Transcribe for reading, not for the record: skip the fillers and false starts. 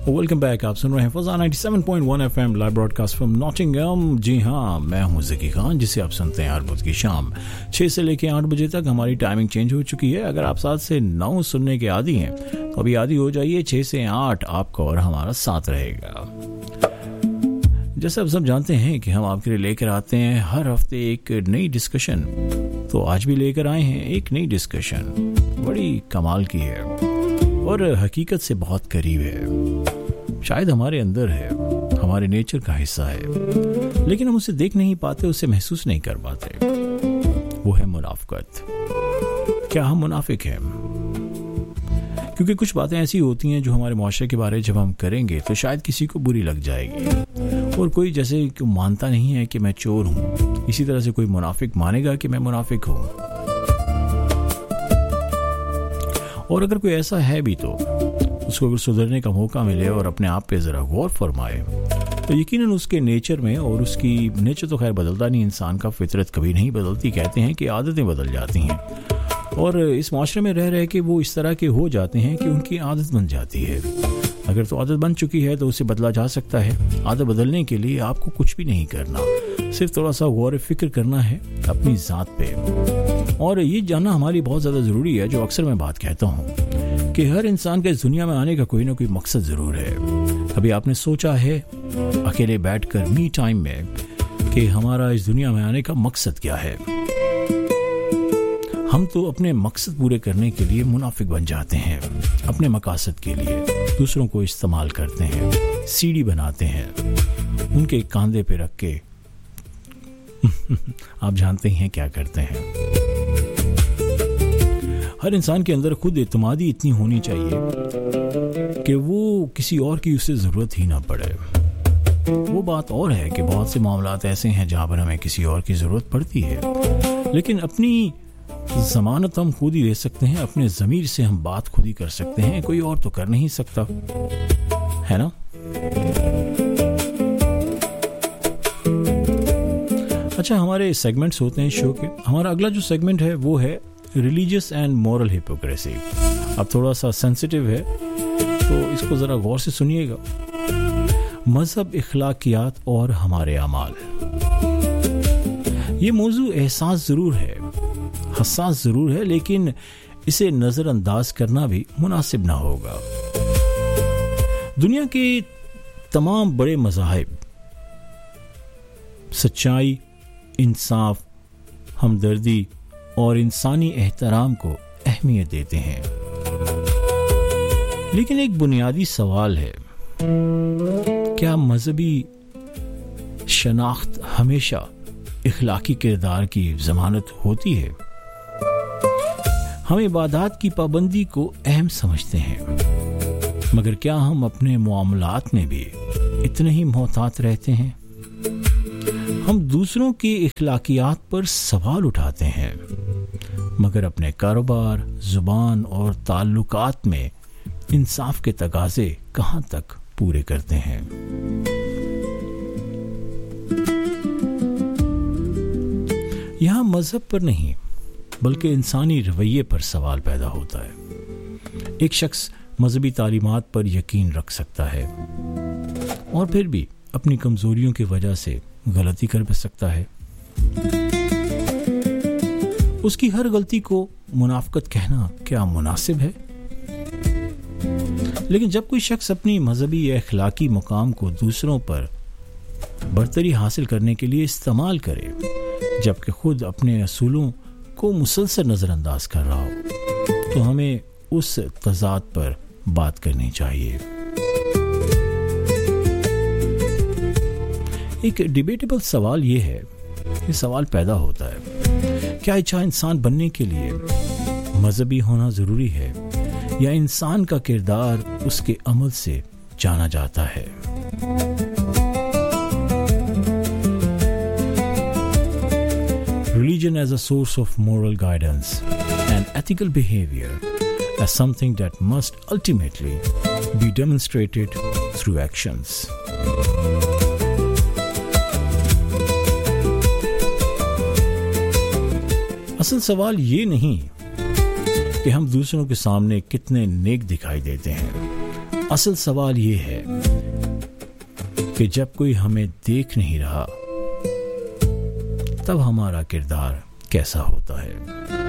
Welcome back. आप सुन रहे हैं फज़ा 97.1 FM live broadcast from Nottingham. जी हाँ, मैं हूं ज़की खान, जिसे आप सुनते हैं हर रोज़ की शाम 6 से लेकर 8 बजे तक। हमारी टाइमिंग चेंज हो चुकी है। अगर आप 7 से 9 सुनने के आदी हैं तो अभी आदी हो जाइए। 6 से 8 आपका और हमारा साथ रहेगा। जैसे आप सब जानते हैं कि हम आपके लिए लेकर आते हैं हर हफ्ते एक नई डिस्कशन, तो आज भी लेकर आए हैं एक नई डिस्कशन। बड़ी कमाल की है और हकीकत से बहुत करीब है। शायद हमारे अंदर है, हमारे नेचर का हिस्सा है, लेकिन हम उसे देख नहीं पाते, उसे महसूस नहीं कर पाते। वो है मुनाफिकत। क्या हम मुनाफिक हैं? क्योंकि कुछ बातें ऐसी होती हैं जो हमारे मुआशरे के बारे में जब हम करेंगे तो शायद किसी को बुरी लग जाएगी, और कोई जैसे मानता नहीं है कि मैं चोर हूं, इसी तरह से कोई मुनाफिक मानेगा कि मैं मुनाफिक हूं। और अगर कोई ऐसा है भी तो उसको अगर सुधरने का मौका मिले और अपने आप पे जरा गौर फरमाए तो यकीनन उसके नेचर में, और उसकी नेचर तो खैर बदलता नहीं, इंसान का फितरत कभी नहीं बदलती। कहते हैं कि आदतें बदल जाती हैं, और इस माशरे में रह रहे कि वो इस तरह के हो जाते हैं कि उनकी आदत बन जाती है। अगर तो आदत बन चुकी है तो उसे बदला जा सकता है। आदत बदलने के लिए आपको कुछ भी नहीं करना, सिर्फ थोड़ा सा गौर फिक्र करना है अपनी ज़ात पे। और ये जानना हमारी बहुत ज़्यादा ज़रूरी है, जो अक्सर मैं बात कहता हूँ कि हर इंसान के इस दुनिया में आने का कोई ना कोई मकसद ज़रूर है। कभी आपने सोचा है अकेले बैठकर मी टाइम में कि हमारा इस दुनिया में आने का मकसद क्या है? हम तो अपने मकसद पूरे करने के लिए मुनाफिक बन जाते हैं। अपने मकासद के लिए दूसरों को इस्तेमाल करते हैं, सीढ़ी बनाते हैं, उनके कांधे पे रख के आप जानते हैं क्या करते हैं। हर इंसान के अंदर खुद एतमादी इतनी होनी चाहिए कि वो किसी और की उसे ज़रूरत ही ना पड़े। वो बात और है कि बहुत से मामलात ऐसे हैं जहाँ पर हमें किसी और की ज़रूरत पड़ती है, लेकिन अपनी ज़मानत हम खुद ही दे सकते हैं। अपने ज़मीर से हम बात खुद ही कर सकते हैं, कोई और तो कर नहीं सकता, है ना? अच्छा, हमारे सेगमेंट्स होते हैं शो के। हमारा अगला जो सेगमेंट है वो है रिलीजियस एंड मॉरल हिपोक्रेसी। अब थोड़ा सा सेंसिटिव है तो इसको ज़रा गौर से सुनिएगा। मज़हब, इखलाकियात और हमारे अमाल। ये मौजू एहसास ज़रूर है, हसास ज़रूर है, लेकिन इसे नज़रअंदाज करना भी मुनासिब ना होगा। दुनिया के तमाम बड़े मज़ाहिब सच्चाई, इंसाफ, हमदर्दी और इंसानी एहतराम को अहमियत देते हैं, लेकिन एक बुनियादी सवाल है, क्या मजहबी शनाख्त हमेशा इखलाकी किरदार की ज़मानत होती है? हम इबादत की पाबंदी को अहम समझते हैं, मगर क्या हम अपने मुआमलात में भी इतने ही मोहतात रहते हैं? हम दूसरों की इखलाकियात पर सवाल उठाते हैं, मगर अपने कारोबार, जुबान और ताल्लुकात में इंसाफ के तकाज़े कहाँ तक पूरे करते हैं? यहाँ मजहब पर नहीं बल्कि इंसानी रवैये पर सवाल पैदा होता है। एक शख्स मजहबी तालीमात पर यकीन रख सकता है और फिर भी अपनी कमजोरियों की वजह से गलती कर भी सकता है। उसकी हर गलती को मुनाफिकत कहना क्या मुनासिब है? लेकिन जब कोई शख्स अपनी मजहबी या अखलाकी मुकाम को दूसरों पर बरतरी हासिल करने के लिए इस्तेमाल करे, जबकि खुद अपने असूलों को मुसलसल नजरअंदाज कर रहा हो, तो हमें उस तजाद पर बात करनी चाहिए। एक डिबेटेबल सवाल ये है, ये सवाल पैदा होता है, क्या अच्छा इंसान बनने के लिए मजहबी होना जरूरी है, या इंसान का किरदार उसके अमल से जाना जाता है? Religion as a source of moral guidance and ethical behavior as something that must ultimately be demonstrated through actions. असल सवाल ये नहीं कि हम दूसरों के सामने कितने नेक दिखाई देते हैं, असल सवाल ये है कि जब कोई हमें देख नहीं रहा तब हमारा किरदार कैसा होता है।